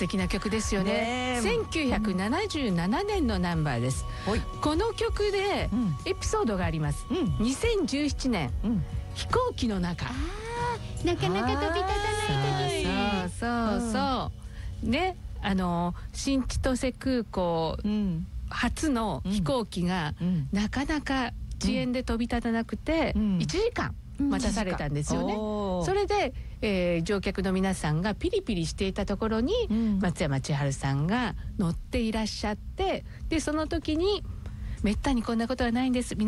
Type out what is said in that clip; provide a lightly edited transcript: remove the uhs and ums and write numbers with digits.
敵な曲ですよね。1977年のナンバーです。この曲でエピソードがあります。2017年、飛行機の中、 なかなか飛び立たない時。 そうね、新千歳空港初の飛行機がなかなか遅延で飛び立たなくて1時間待たされたんですよね。それで、乗客の皆さんがピリピリしていたところに、松山千春さんが乗っていらっしゃって、でその時にめったにこんなことはないんです、